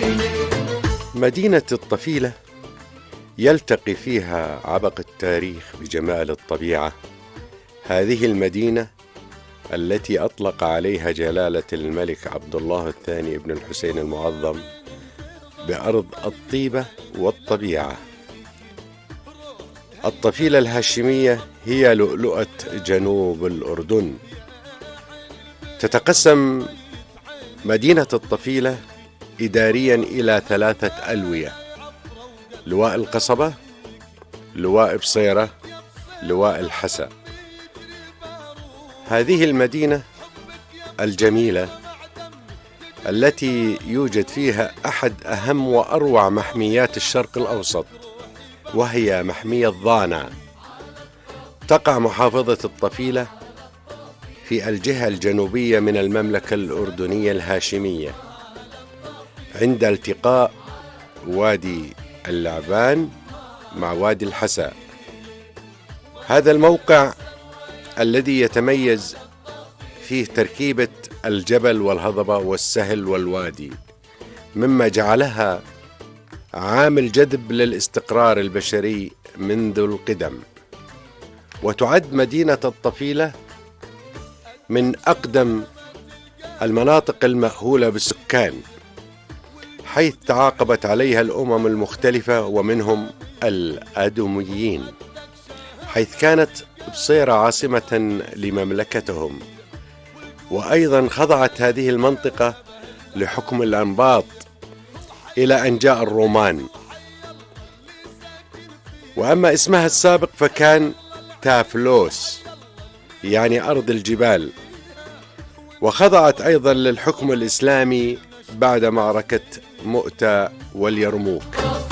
مدينة الطفيلة يلتقي فيها عبق التاريخ بجمال الطبيعة. هذه المدينة التي أطلق عليها جلالة الملك عبد الله الثاني ابن الحسين المعظم بأرض الطيبة والطبيعة. الطفيلة الهاشمية هي لؤلؤة جنوب الأردن. تتقسم مدينة الطفيلة إداريا إلى 3 ألوية: لواء القصبة، لواء بصيرة، لواء الحسا. هذه المدينة الجميلة التي يوجد فيها أحد أهم وأروع محميات الشرق الأوسط، وهي محمية ضانا. تقع محافظة الطفيلة في الجهة الجنوبية من المملكة الأردنية الهاشمية، عند التقاء وادي اللعبان مع وادي الحسا. هذا الموقع الذي يتميز فيه تركيبة الجبل والهضبة والسهل والوادي، مما جعلها عامل جذب للاستقرار البشري منذ القدم. وتعد مدينة الطفيلة من أقدم المناطق المأهولة بالسكان، حيث تعاقبت عليها الأمم المختلفة ومنهم الأدوميين، حيث كانت بصيرة عاصمة لمملكتهم. وأيضا خضعت هذه المنطقة لحكم الأنباط إلى أن جاء الرومان. وأما اسمها السابق فكان تافلوس، يعني أرض الجبال. وخضعت أيضا للحكم الإسلامي بعد معركة مؤتة واليرموك.